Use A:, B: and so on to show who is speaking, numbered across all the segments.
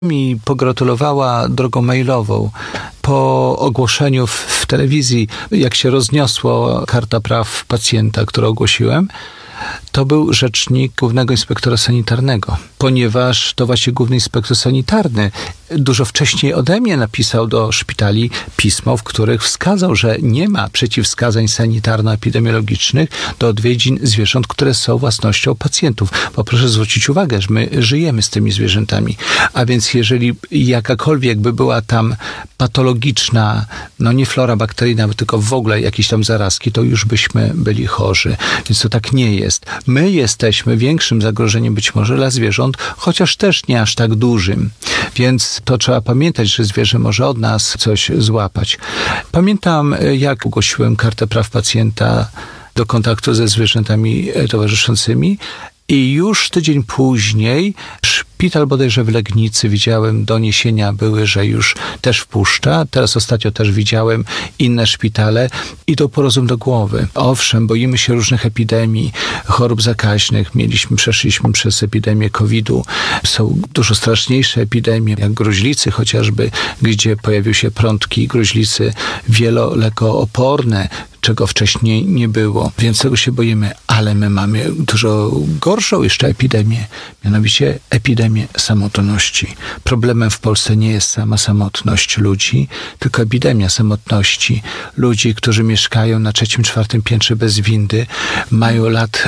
A: mi pogratulowała drogą mailową po ogłoszeniu w telewizji, jak się rozniosło Karta Praw Pacjenta, którą ogłosiłem. To był rzecznik Głównego Inspektora Sanitarnego, ponieważ to właśnie Główny Inspektor Sanitarny dużo wcześniej ode mnie napisał do szpitali pismo, w których wskazał, że nie ma przeciwwskazań sanitarno-epidemiologicznych do odwiedzin zwierząt, które są własnością pacjentów. Bo proszę zwrócić uwagę, że my żyjemy z tymi zwierzętami. A więc jeżeli jakakolwiek by była tam patologiczna, nie flora bakteryjna, tylko w ogóle jakieś tam zarazki, to już byśmy byli chorzy. Więc to tak nie jest. My jesteśmy większym zagrożeniem być może dla zwierząt, chociaż też nie aż tak dużym. Więc to trzeba pamiętać, że zwierzę może od nas coś złapać. Pamiętam, jak ogłosiłem Kartę Praw Pacjenta do kontaktu ze zwierzętami towarzyszącymi i już tydzień później szpital bodajże w Legnicy, widziałem, doniesienia były, że już też wpuszcza. Teraz ostatnio też widziałem inne szpitale i to po rozum do głowy. Owszem, boimy się różnych epidemii, chorób zakaźnych. Przeszliśmy przez epidemię COVID-u. Są dużo straszniejsze epidemie, jak gruźlicy chociażby, gdzie pojawił się prądki gruźlicy wielolekooporne, czego wcześniej nie było. Więc tego się boimy, ale my mamy dużo gorszą jeszcze epidemię, mianowicie epidemię samotności. Problemem w Polsce nie jest sama samotność ludzi, tylko epidemia samotności ludzi, którzy mieszkają na 3., 4. piętrze bez windy, mają lat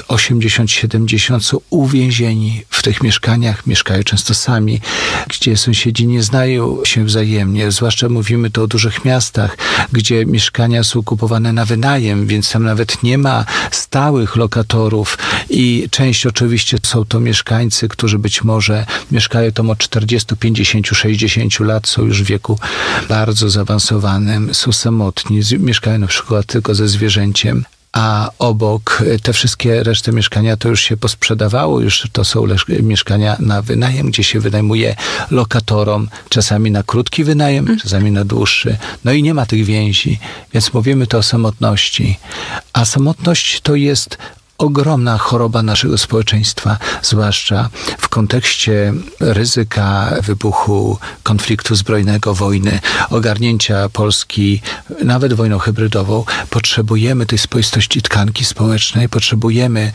A: 80-70, są uwięzieni w tych mieszkaniach, mieszkają często sami, gdzie sąsiedzi nie znają się wzajemnie, zwłaszcza mówimy tu o dużych miastach, gdzie mieszkania są kupowane na wynajem, więc tam nawet nie ma stałych lokatorów i część oczywiście są to mieszkańcy, którzy być może mieszkają tam od 40, 50, 60 lat, są już w wieku bardzo zaawansowanym, są samotni, mieszkają na przykład tylko ze zwierzęciem, a obok te wszystkie reszty mieszkania to już się posprzedawało, już to są mieszkania na wynajem, gdzie się wynajmuje lokatorom, czasami na krótki wynajem, czasami na dłuższy. No i nie ma tych więzi, więc mówimy to o samotności. A samotność to jest ogromna choroba naszego społeczeństwa, zwłaszcza w kontekście ryzyka wybuchu konfliktu zbrojnego, wojny, ogarnięcia Polski, nawet wojną hybrydową. Potrzebujemy tej spoistości tkanki społecznej, potrzebujemy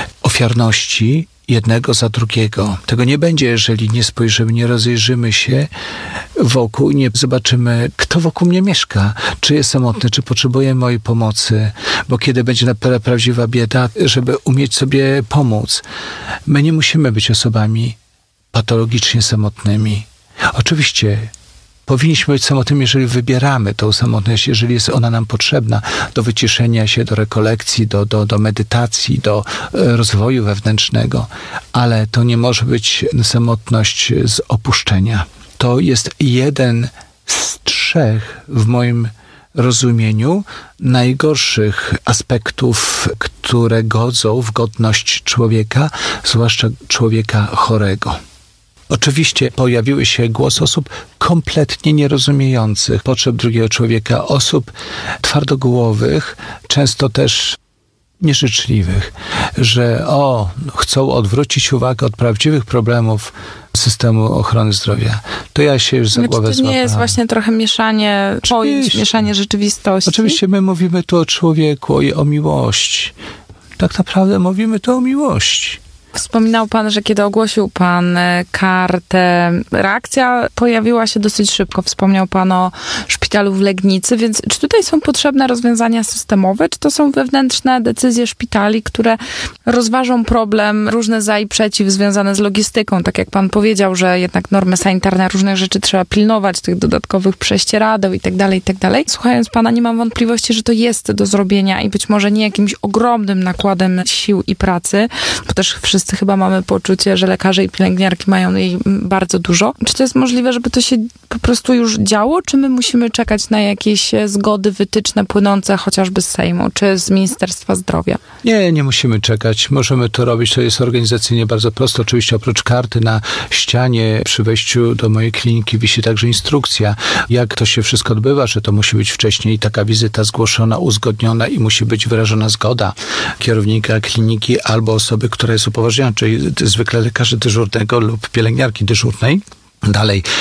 A: ofiarności jednego za drugiego. Tego nie będzie, jeżeli nie spojrzymy, nie rozejrzymy się wokół i nie zobaczymy, kto wokół mnie mieszka, czy jest samotny, czy potrzebuje mojej pomocy, bo kiedy będzie prawdziwa bieda, żeby umieć sobie pomóc. My nie musimy być osobami patologicznie samotnymi. Oczywiście powinniśmy być samotnymi, jeżeli wybieramy tą samotność, jeżeli jest ona nam potrzebna do wyciszenia się, do rekolekcji, do medytacji, do rozwoju wewnętrznego. Ale to nie może być samotność z opuszczenia. To jest jeden z 3 w moim rozumieniu najgorszych aspektów, które godzą w godność człowieka, zwłaszcza człowieka chorego. Oczywiście pojawiły się głosy osób kompletnie nierozumiejących potrzeb drugiego człowieka, osób twardogłowych, często też nieżyczliwych, że chcą odwrócić uwagę od prawdziwych problemów systemu ochrony zdrowia. To ja się już za głowę złapałem.
B: To nie jest właśnie trochę mieszanie pojęć, mieszanie rzeczywistości?
A: Oczywiście my mówimy tu o człowieku, o miłości. Tak naprawdę mówimy tu o miłości.
B: Wspominał pan, że kiedy ogłosił pan kartę, reakcja pojawiła się dosyć szybko. Wspomniał pan o szpitalu w Legnicy, więc czy tutaj są potrzebne rozwiązania systemowe, czy to są wewnętrzne decyzje szpitali, które rozważą problem różne za i przeciw związane z logistyką? Tak jak pan powiedział, że jednak normy sanitarne, różnych rzeczy trzeba pilnować, tych dodatkowych prześcieradeł i tak dalej, i tak dalej. Słuchając pana, nie mam wątpliwości, że to jest do zrobienia i być może nie jakimś ogromnym nakładem sił i pracy, bo też wszyscy chyba mamy poczucie, że lekarze i pielęgniarki mają jej bardzo dużo. Czy to jest możliwe, żeby to się po prostu już działo, czy my musimy czekać na jakieś zgody, wytyczne płynące chociażby z Sejmu, czy z Ministerstwa Zdrowia?
A: Nie musimy czekać. Możemy to robić. To jest organizacyjnie bardzo proste. Oczywiście oprócz karty na ścianie przy wejściu do mojej kliniki wisi także instrukcja, jak to się wszystko odbywa, że to musi być wcześniej taka wizyta zgłoszona, uzgodniona i musi być wyrażona zgoda kierownika kliniki albo osoby, która jest upoważniona, czyli zwykle lekarza dyżurnego lub pielęgniarki dyżurnej. Dalej,